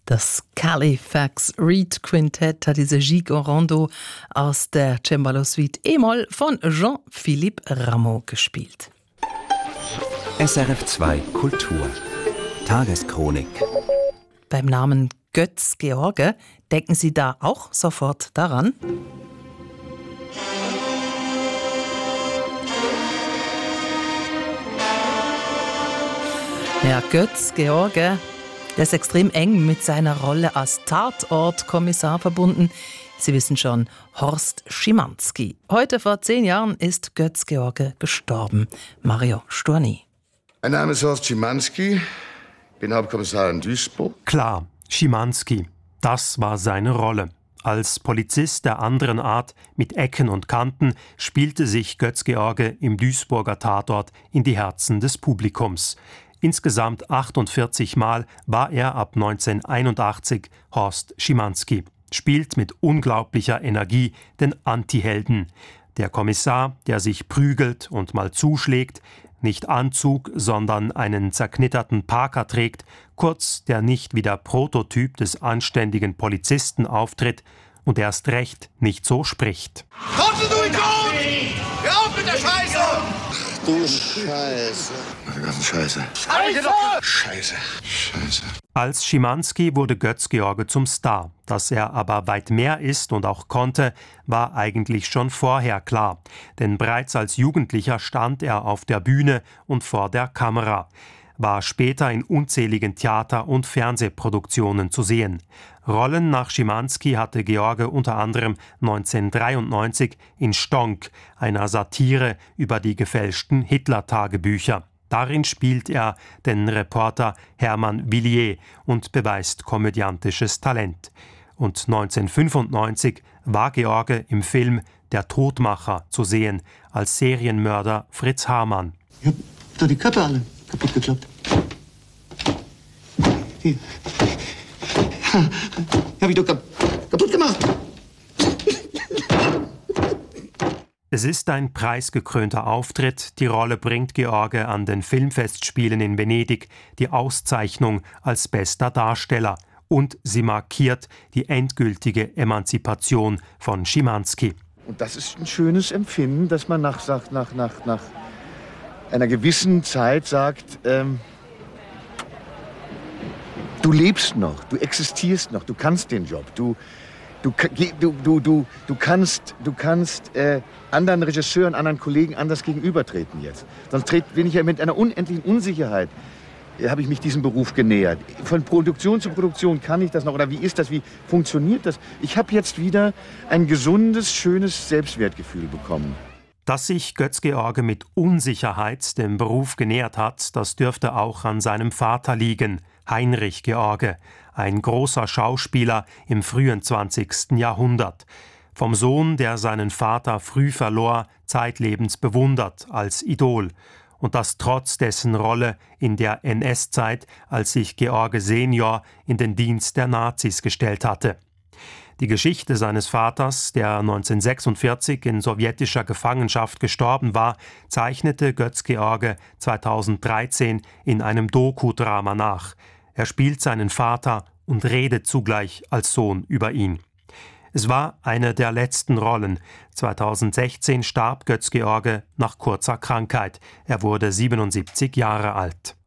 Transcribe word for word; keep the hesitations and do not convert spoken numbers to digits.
Das Califax Reed Quintett hat diese Gigue Rondo aus der Cembalo Suite E-Moll von Jean-Philippe Rameau gespielt. S R F zwei Kultur Tageschronik. Beim Namen Götz George denken Sie da auch sofort daran? Ja, Götz George, der ist extrem eng mit seiner Rolle als Tatortkommissar verbunden. Sie wissen schon, Horst Schimanski. Heute vor zehn Jahren ist Götz George gestorben. Mario Sturni. Mein Name ist Horst Schimanski, bin Hauptkommissar in Duisburg. Klar, Schimanski, das war seine Rolle. Als Polizist der anderen Art mit Ecken und Kanten spielte sich Götz George im Duisburger Tatort in die Herzen des Publikums. Insgesamt achtundvierzig Mal war er ab neunzehnhunderteinundachtzig Horst Schimanski, spielt mit unglaublicher Energie den Antihelden. Der Kommissar, der sich prügelt und mal zuschlägt, nicht Anzug, sondern einen zerknitterten Parker trägt, kurz der nicht wie der Prototyp des anständigen Polizisten auftritt und erst recht nicht so spricht. Kommst du in Ton? Hör auf mit der Scheiße! Du Scheiße. Die ganze Scheiße. Scheiße! Scheiße. Scheiße. Als Schimanski wurde Götz George zum Star. Dass er aber weit mehr ist und auch konnte, war eigentlich schon vorher klar. Denn bereits als Jugendlicher stand er auf der Bühne und vor der Kamera. War später in unzähligen Theater- und Fernsehproduktionen zu sehen. Rollen nach Schimanski hatte George unter anderem neunzehnhundertdreiundneunzig in Stonk, einer Satire über die gefälschten Hitler-Tagebücher. Darin spielt er den Reporter Hermann Villiers und beweist komödiantisches Talent. Und neunzehnhundertfünfundneunzig war George im Film Der Todmacher zu sehen, als Serienmörder Fritz Hamann. Ich hab da die Köpfe alle kaputt gekloppt. Die hab ich doch kap kaputt gemacht. Es ist ein preisgekrönter Auftritt. Die Rolle bringt George an den Filmfestspielen in Venedig die Auszeichnung als bester Darsteller. Und sie markiert die endgültige Emanzipation von Schimanski. Und das ist ein schönes Empfinden, dass man nach, nach, nach, nach einer gewissen Zeit sagt, ähm, du lebst noch, du existierst noch, du kannst den Job, du, du, du, du, du, du kannst, du kannst äh, anderen Regisseuren, anderen Kollegen anders gegenübertreten jetzt. Sonst tret, bin ich ja mit einer unendlichen Unsicherheit, äh, habe ich mich diesem Beruf genähert. Von Produktion zu Produktion kann ich das noch, oder wie ist das, wie funktioniert das? Ich habe jetzt wieder ein gesundes, schönes Selbstwertgefühl bekommen. Dass sich Götz George mit Unsicherheit dem Beruf genähert hat, das dürfte auch an seinem Vater liegen, Heinrich George, ein großer Schauspieler im frühen zwanzigsten Jahrhundert. Vom Sohn, der seinen Vater früh verlor, zeitlebens bewundert als Idol. Und das trotz dessen Rolle in der N S-Zeit, als sich George Senior in den Dienst der Nazis gestellt hatte. Die Geschichte seines Vaters, der neunzehnhundertsechsundvierzig in sowjetischer Gefangenschaft gestorben war, zeichnete Götz George zweitausenddreizehn in einem Doku-Drama nach. Er spielt seinen Vater und redet zugleich als Sohn über ihn. Es war eine der letzten Rollen. zweitausendsechzehn starb Götz George nach kurzer Krankheit. Er wurde siebenundsiebzig Jahre alt.